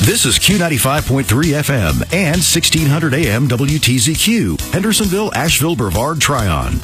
This is Q95.3 FM and 1600 AM WTZQ, Hendersonville, Asheville, Brevard, Tryon.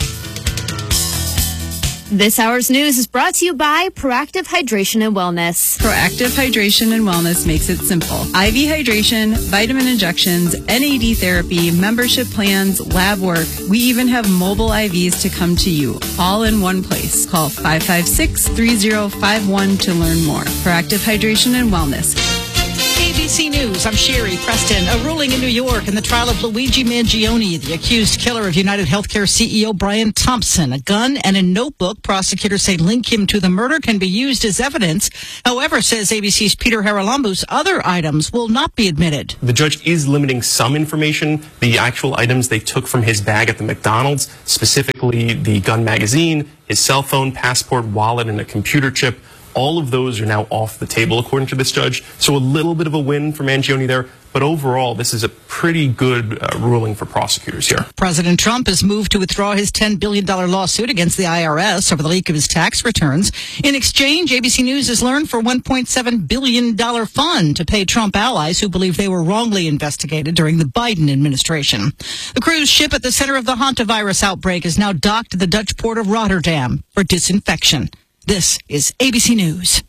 This hour's news is brought to you by Proactive Hydration and Wellness. Proactive Hydration and Wellness makes it simple. IV hydration, vitamin injections, NAD therapy, membership plans, lab work. We even have mobile IVs to come to you, all in one place. Call 556-3051 to learn more. Proactive Hydration and Wellness. ABC News, I'm Sherry Preston. A ruling in New York in the trial of Luigi Mangione, the accused killer of United Healthcare CEO Brian Thompson. A gun and a notebook prosecutors say link him to the murder can be used as evidence. However, says ABC's Peter Haralambous, other items will not be admitted. The judge is limiting some information, the actual items they took from his bag at the McDonald's, specifically the gun magazine, his cell phone, passport, wallet, and a computer chip. All of those are now off the table, according to this judge. So a little bit of a win for Mangione there. But overall, this is a pretty good ruling for prosecutors here. President Trump has moved to withdraw his $10 billion lawsuit against the IRS over the leak of his tax returns. In exchange, ABC News has learned for $1.7 billion fund to pay Trump allies who believe they were wrongly investigated during the Biden administration. The cruise ship at the center of the hantavirus outbreak is now docked at the Dutch port of Rotterdam for disinfection. This is ABC News.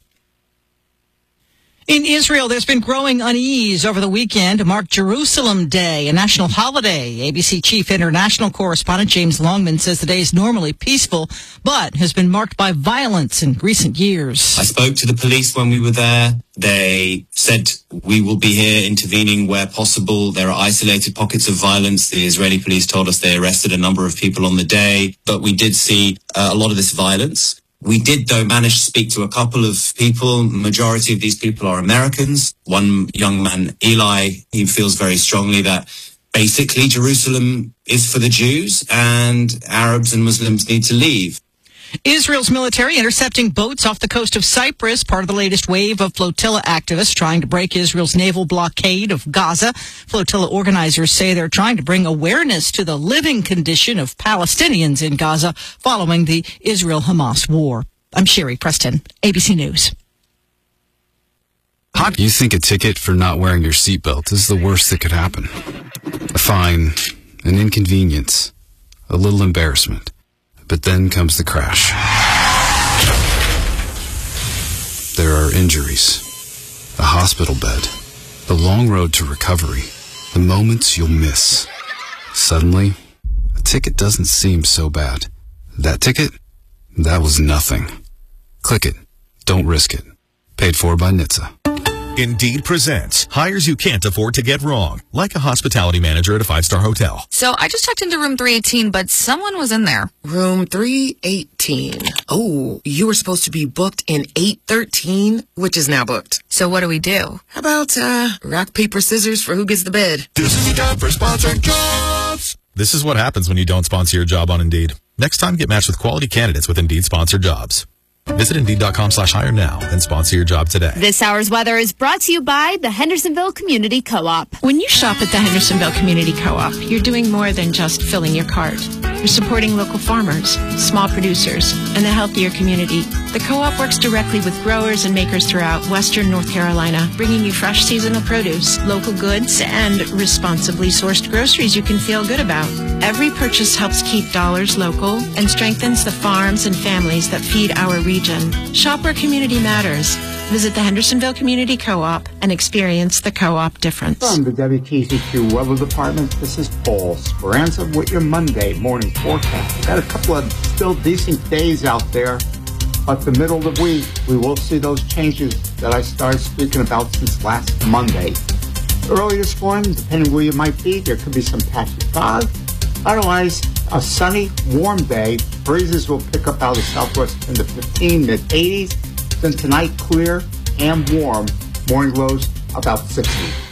In Israel, there's been growing unease over the weekend to mark Jerusalem Day, a national holiday. ABC chief international correspondent James Longman says the day is normally peaceful, but has been marked by violence in recent years. I spoke to the police when we were there. They said we will be here intervening where possible. There are isolated pockets of violence. The Israeli police told us they arrested a number of people on the day, but we did see a lot of this violence. We did, though, manage to speak to a couple of people. The majority of these people are Americans. One young man, Eli, he feels very strongly that basically Jerusalem is for the Jews and Arabs and Muslims need to leave. Israel's military intercepting boats off the coast of Cyprus, part of the latest wave of flotilla activists trying to break Israel's naval blockade of Gaza. Flotilla organizers say they're trying to bring awareness to the living condition of Palestinians in Gaza following the Israel-Hamas war. I'm Sherry Preston, ABC News. You think a ticket for not wearing your seatbelt is the worst that could happen. A fine, an inconvenience, a little embarrassment. But then comes the crash. There are injuries, a hospital bed, the long road to recovery, the moments you'll miss. Suddenly, a ticket doesn't seem so bad. That ticket? That was nothing. Click it. Don't risk it. Paid for by NHTSA. Indeed presents hires you can't afford to get wrong, like a hospitality manager at a five-star hotel. So I just checked into room 318, but someone was in there. Room 318. Oh, you were supposed to be booked in 813, which is now booked. So what do we do? How about rock, paper, scissors for who gets the bed? This is the time for sponsored jobs. This is what happens when you don't sponsor your job on Indeed. Next time, get matched with quality candidates with Indeed sponsored jobs. Visit Indeed.com/hire now and sponsor your job today. This hour's weather is brought to you by the Hendersonville Community Co-op. When you shop at the Hendersonville Community Co-op, you're doing more than just filling your cart. You're supporting local farmers, small producers, and a healthier community. The co-op works directly with growers and makers throughout Western North Carolina, bringing you fresh seasonal produce, local goods, and responsibly sourced groceries you can feel good about. Every purchase helps keep dollars local and strengthens the farms and families that feed our region. Shop where community matters. Visit the Hendersonville Community Co-op and experience the co-op difference. From the WTZQ Weather Department, this is Paul Speranza with your Monday morning forecast. Got a couple of still decent days out there, but the middle of the week, we will see those changes that I started speaking about since last Monday. Early this morning, depending where you might be, there could be some patchy fog. Otherwise, a sunny, warm day. Breezes will pick up out of the southwest in the 15 mid-80s. Then tonight, clear and warm. Morning lows about 60.